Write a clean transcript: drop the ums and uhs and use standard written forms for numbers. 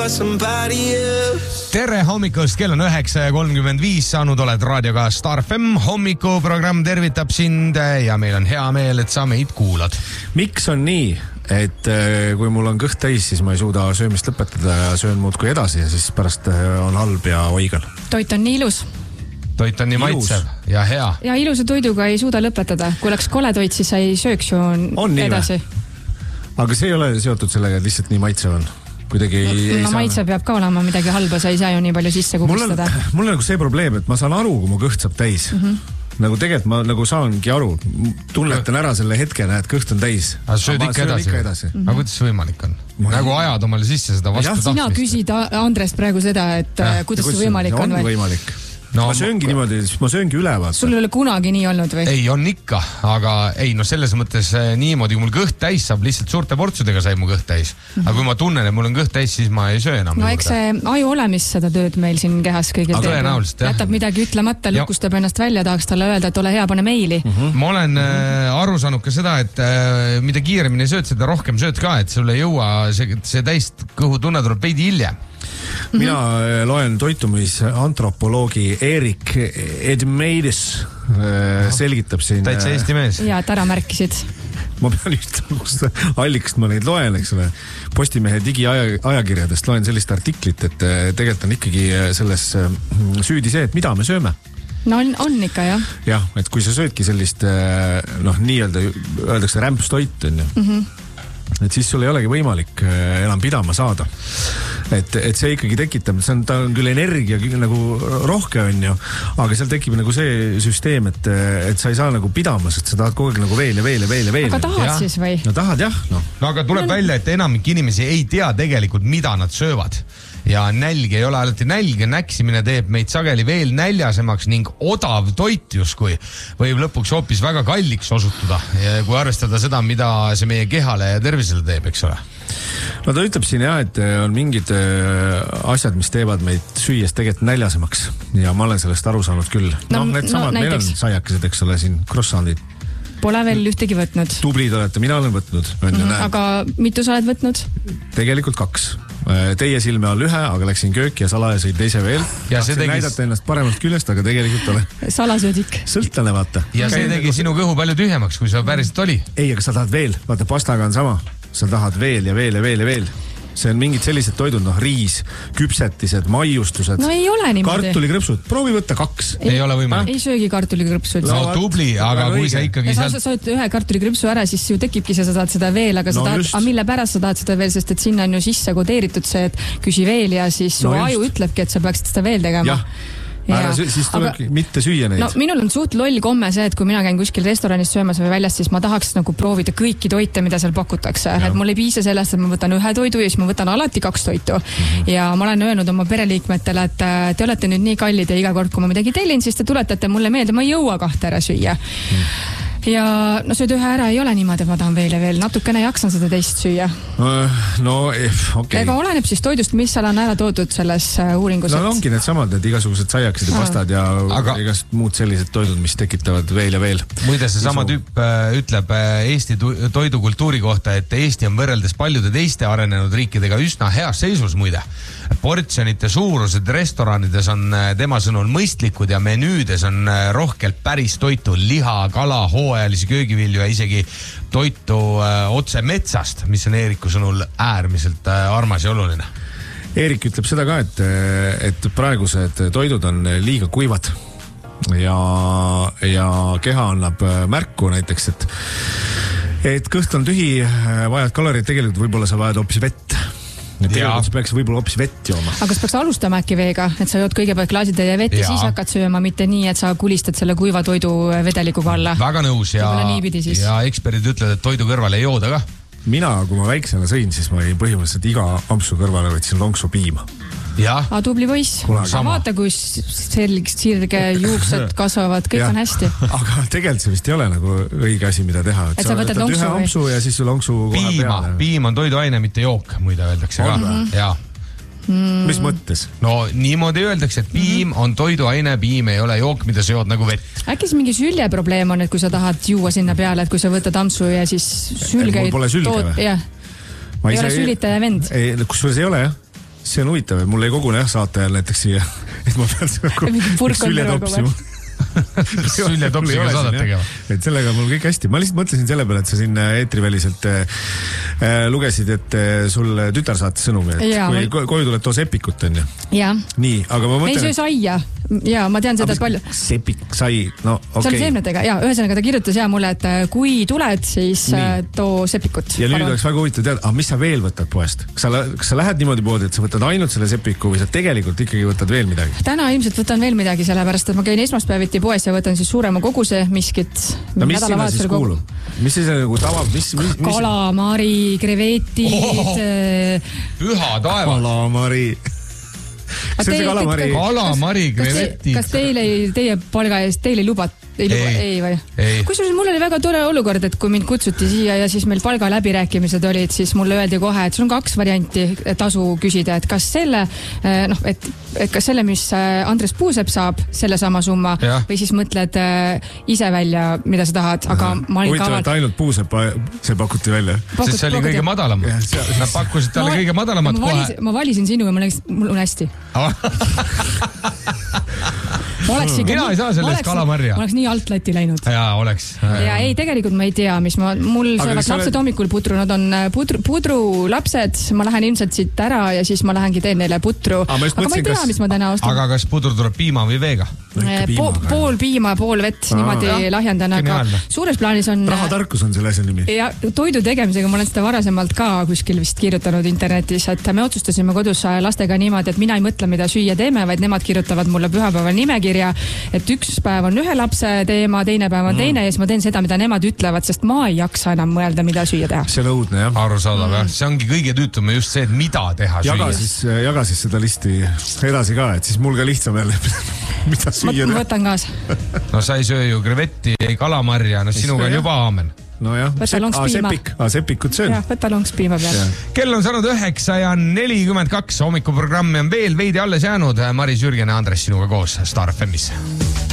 for somebody else. Tere hommikust, kell on 9:35 saanud, oled raadioga Star FM. Hommikuprogramm tervitab sind ja meil on hea meel, et sa meid kuulad. Miks on nii, et kui mul on kõht täis, siis ma ei suuda söömist lõpetada ja söön muudkui edasi ja siis pärast on halb ja oigal? Toit on nii ilus. Toit on nii maitsev ja hea. Ja ilusa toiduga ei suuda lõpetada. Kui oleks kole toit, siis ei sööks ju edasi. Aga see ei ole seotud sellega, et lihtsalt nii maitsev on. Maitse peab ka olema midagi halba, sa ei saa ju nii palju sisse kukustada. Mul on nagu see probleem, et ma saan aru, kui mu kõht saab täis. Nagu tegelikult ma nagu saangi aru, tunnetan ära selle hetke, et kõht on täis. Aga sööd ikka edasi. Aga kuidas see võimalik on? Nagu ajad omale sisse seda vastu tahtmist. Sina küsid Andrest praegu seda, et kuidas see võimalik on? On võimalik. No, ma sööngi niimoodi, ma sööngi üle vaata. Sul ei ole kunagi nii olnud või? Ei, on ikka, aga ei, no selles mõttes niimoodi, kui mul kõht täis saab, lihtsalt suurte portsudega sai mu kõht täis. Aga kui ma tunnen, et mul on kõht täis, siis ma ei söö enam. No eks see aju olemis seda tööd meil siin kehas kõigil teeb. Jätab midagi ütlemata, lukustab ennast välja, tahaks talle öelda, et ole hea, pane meili. Ma olen aru saanud ka seda, et mida kiiremini sööd, seda rohkem sööd ka, et sulle ei jõua see täist kõhu tunne tuleb veidi hiljem. Mina loen toitumisantropoloogi Erik Edmeides selgitab siin. Täitsa Eesti mees. Ja, et ära märkisid. Ma pean üht allikast ma neid loen, eks ole. Postimehe digiajakirjadest loen sellist artiklit, et tegelikult on ikkagi selles süüdi see, et mida me sööme. No on ikka, jah. Jah, et kui sa söödki sellist, nii-öelda öeldakse rämpstoit, on ju. Et siis sul ei olegi võimalik enam pidama saada. Et see ikkagi tekitab, ta on küll energia nagu rohke on ju, aga seal tekib nagu see süsteem, et sa ei saa nagu pidama, sest sa tahad kogu aeg nagu veel ja veel ja veel ja veel. Aga tahad siis või? No tahad jah. No aga tuleb välja, et enamik inimesi ei tea tegelikult, mida nad söövad. Ja nälg ei ole alati nälg ja näksimine teeb meid sageli veel näljasemaks ning odav toit justkui võib lõpuks hoopis väga kalliks osutuda, kui arvestada seda, mida see meie kehale ja tervisele teeb, eks ole. No ta ütleb siin jah, et on mingid asjad, mis teevad meid süües tegelikult näljasemaks ja ma olen sellest aru saanud küll. Need samad, meil on saiakesed, eks ole, siin croissantid. Pole veel ühtegi võtnud. Tublid olete, mina olen võtnud. Aga mitu sa oled võtnud? Tegelikult 2. Teie silme all 1, aga läksin kööki ja salaja sõid teise veel. Tahtsin näidata ennast paremalt küljest, aga tegelikult ole salasöödik. Sõltlane, vaata. Ja see tegi sinu kõhu palju tühjemaks, kui sa päriselt oli. Ei, aga sa tahad veel. Vaata, pastaga on sama. Sa tahad veel ja veel ja veel ja veel. See on mingid sellised toidud, riis, küpsetised, maiustused. No ei ole niimoodi. Kartulikrõpsud. Proovi võtta 2. Ei ole võimalik. Ei söögi kartulikrõpsud. No tubli, aga kui sa ikkagi sa saad ühe kartulikrõpsu ära, siis ju tekibki sa tahad seda veel, aga mille pärast sa tahad seda veel, sest et sinna on ju sisse kodeeritud see, et küsi veel ja siis su aju ütlebki, et sa peaksid seda veel tegema. Siis tulebki mitte süüa neid. No minul on suht loll komme see, et kui mina käin kuskil restoranis söömas või väljast, siis ma tahaks nagu proovida kõiki toite, mida seal pakutakse. Et mul ei piisa sellest, et ma võtan 1 toidu ja siis ma võtan alati 2 toitu. Ja ma olen öelnud oma pereliikmetele, et te olete nüüd nii kallid ja iga kord, kui ma midagi tellin, siis te tuletate mulle meelde, ma ei jõua 2 ära süüa. Ja no sööd 1 ära ei ole niimoodi, ma tahan veel ja veel. Natukene jaksan seda teist süüa. Okay. Ega oleneb siis toidust, mis seal on ära toodud selles uuringus. No ongi need samad, need igasugused saiakesed ja pastad ja igast muud sellised toidud, mis tekitavad veel ja veel. Muide, see sama tüüp ütleb Eesti toidukultuuri kohta, et Eesti on võrreldes paljude teiste arenenud riikidega üsna heas seisus muide. Portsjonite suurused restoranides on tema sõnul mõistlikud ja menüüdes on rohkelt päris toitu, liha, kala, hooajalisi köögivilju ja isegi toitu otse metsast, mis on Eeriku sõnul äärmiselt armas ja oluline. Eerik ütleb seda ka, et praegused toidud on liiga kuivad ja keha annab märku näiteks, et kõht on tühi, vajad kalorid, tegelikult võib-olla sa vajad hoopis vett. Tegelikult sa peaks võib-olla hoopis vett jooma. Aga kas peaks alustama äkki veega, et sa jood kõigepealt klaasidele vett ja siis hakkad sööma, mitte nii, et sa kulistad selle kuiva toidu vedelikuga alla? Väga nõus ja eksperdid ütlevad, et toidu kõrvale ei jooda ka. Mina, kui ma väiksena sõin, siis ma põhimõtteliselt iga ampsu kõrvale võtsin lonksu piima. Tubli poiss. Vaata, kui sirge juuksed kasvavad, kõik on hästi. Aga tegelikult see vist ei ole nagu õige asi, mida teha. Et sa võtad lonksu ühe ampsu ja siis lonksu kohe peale. Piim on toiduaine, mitte jook, muide öeldakse ka. Mis mõttes? No niimoodi öeldakse, et piim on toiduaine, piim ei ole jook, mida sa jood nagu vett. Äkki see mingi sülje probleem on, et kui sa tahad juua sinna peale, et kui sa võtad ampsu ja siis sülge mul pole sülge või? Ei ole sülitaja vend. Kusjuures ei ole jah. see on huvitav, et mul ei kogune saate ajal näiteks siia, et ma pean seda sületopsima. Süljetopsiga saadet tegema. Et sellega mul kõik hästi. Ma lihtsalt mõtlesin selle peale, et sa siin eetriväliselt lugesid, et sul tütar saatis sõnumi, et kui koju tuleb too sepikut, on ju. Jaa. Nii, aga ma mõtlen... Me ei söö saia. Jaa, ma tean seda palju. Sepik, sai, no okei. See on seemnetega, jaa. Ühesõnaga ta kirjutas mulle, et kui tuled, siis too sepikut. Ja nüüd oleks väga huvitav teada, mis sa veel võtad poest? Kas sa lähed niimoodi poodi, et sa võtad ainult selle sepiku või sa tegelikult ikkagi võtad veel midagi? Täna ilmselt võtan veel midagi, sellepärast, et ma käin esmaspäeviti poes ja võtan siis suurema koguse miskit. No mis sinna siis kuulub? Mis siis nagu tava... Kalamari, krevetid... Püha taeva! Kalamari... Kalamari, krevetid... Kas teie palga eest, teil ei lubat? Ei või? Kusjuures mul oli väga tore olukord, et kui mind kutsuti siia ja siis meil palga läbirääkimised olid, siis mulle öeldi kohe, et sul on 2 varianti tasu küsida, et kas selle, et kas selle, mis Andres Puusepp saab, selle sama summa või siis mõtled ise välja, mida sa tahad, aga ma olin huvitav, et ainult Puusepp see pakuti välja. Sest see oli kõige madalam. Nad pakkusid talle kõige madalamat kohe. Ma valisin sinu ja mul on hästi. Mina ei saa sellest kalamarja. Ma oleks nii alt lati läinud. Jaa, oleks. Ja ei, tegelikult ma ei tea, mis mul söövad lapsed hommikul putru, nad on pudru lapsed, ma lähen ilmselt siit ära ja siis ma lähengi teen neile putru. Aga ma ei tea, mis ma täna ostan. Aga kas pudru tuleb piima või veega? Pool piima, pool vett, niimoodi lahjandan, aga suures plaanis on... Rahatarkus on selle asja nimi. Ja toidu tegemisega ma olen seda varasemalt ka kuskil vist kirjutanud internetis, et me otsustasime kodus lastega niimoodi, et mina ei mõtle, mida süüa teeme, vaid nemad kirjutavad mulle pühapäeval nimekirja, et üks päev on ühe lapse teema, teine päev on teine ja siis ma teen seda, mida nemad ütlevad, sest ma ei jaksa enam mõelda, mida süüa teha. See on õudne, jah. Arusaadav, jah. See ongi kõige tüütuma just see, et mida teha süüa. Jaga siis seda listi edasi ka, et siis mul ka lihtsam jälle, mida süüa teha. Ma võtan kaasa. No sa ei söö ju krevetti, ei kalamarja, no sinuga on juba aamen. No jah, sepikut söön. Jah, võta lonkspiima peale. Kell on saanud 9:42, hommikuprogrammi on veel veidi alles jäänud. Maris Jürgen ja Andres sinuga koos Star FM'is.